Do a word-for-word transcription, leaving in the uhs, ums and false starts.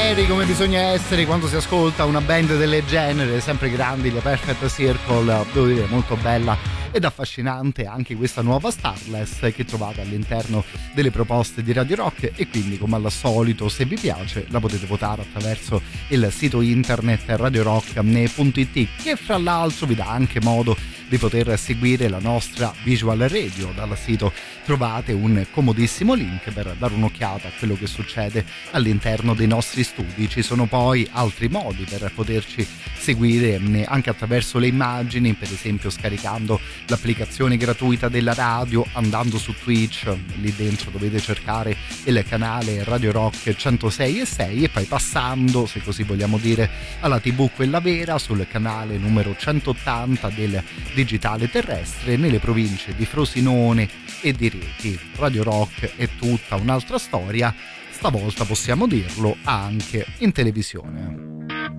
seri come bisogna essere quando si ascolta una band del genere, sempre grandi, le Perfect Circle, devo dire molto bella ed affascinante anche questa nuova Starless che trovate all'interno delle proposte di Radio Rock, e quindi come al solito se vi piace la potete votare attraverso il sito internet radio rock punto it, che fra l'altro vi dà anche modo di poter seguire la nostra visual radio. Dal sito trovate un comodissimo link per dare un'occhiata a quello che succede all'interno dei nostri studi. Ci sono poi altri modi per poterci seguire anche attraverso le immagini, per esempio scaricando l'applicazione gratuita della radio, andando su Twitch, lì dentro dovete cercare il canale Radio Rock centosei e sei, e poi passando, se così vogliamo dire, alla tivù quella vera, sul canale numero centottanta del digitale terrestre nelle province di Frosinone e di Rieti. Radio Rock è tutta un'altra storia, stavolta possiamo dirlo anche in televisione.